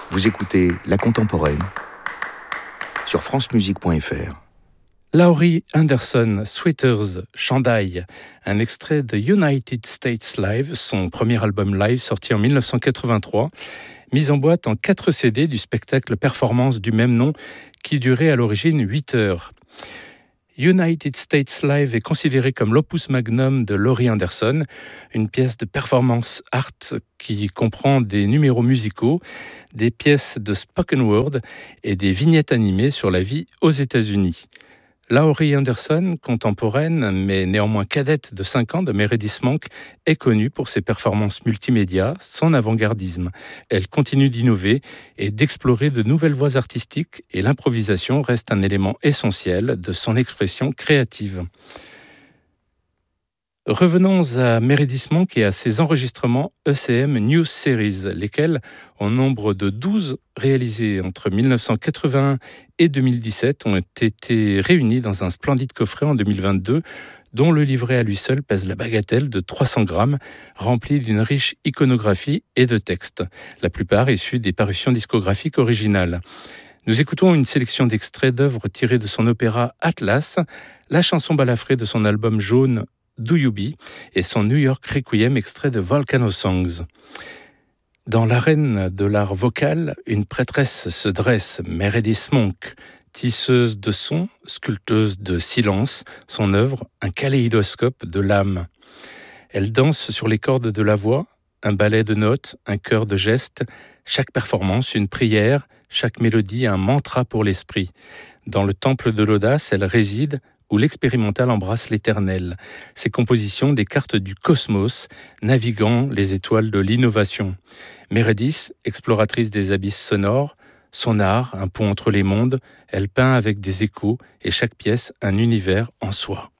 Vous écoutez La Contemporaine sur francemusique.fr. Laurie Anderson, Sweaters, Chandail, un extrait de United States Live, son premier album live sorti en 1983, mis en boîte en 4 CD du spectacle performance du même nom qui durait à l'origine 8 heures. United States Live est considéré comme l'opus magnum de Laurie Anderson, une pièce de performance art qui comprend des numéros musicaux, des pièces de spoken word et des vignettes animées sur la vie aux États-Unis. Laurie Anderson, contemporaine mais néanmoins cadette de 5 ans de Meredith Monk, est connue pour ses performances multimédia, son avant-gardisme. Elle continue d'innover et d'explorer de nouvelles voies artistiques et l'improvisation reste un élément essentiel de son expression créative. Revenons à Meredith Monk et à ses enregistrements ECM New Series, lesquels, au nombre de 12 réalisés entre 1981 et 2017, ont été réunis dans un splendide coffret en 2022, dont le livret à lui seul pèse la bagatelle de 300 grammes, rempli d'une riche iconographie et de textes, la plupart issus des parutions discographiques originales. Nous écoutons une sélection d'extraits d'œuvres tirées de son opéra Atlas, la chanson balafrée de son album jaune Do You Be et son New York Requiem extrait de Volcano Songs. Dans l'arène de l'art vocal, une prêtresse se dresse, Meredith Monk, tisseuse de sons, sculpteuse de silence, son œuvre, un kaléidoscope de l'âme. Elle danse sur les cordes de la voix, un ballet de notes, un chœur de gestes, chaque performance une prière, chaque mélodie un mantra pour l'esprit. Dans le temple de l'audace, elle réside, où l'expérimental embrasse l'éternel. Ses compositions des cartes du cosmos, naviguant les étoiles de l'innovation. Meredith, exploratrice des abysses sonores, son art, un pont entre les mondes, elle peint avec des échos et chaque pièce un univers en soi.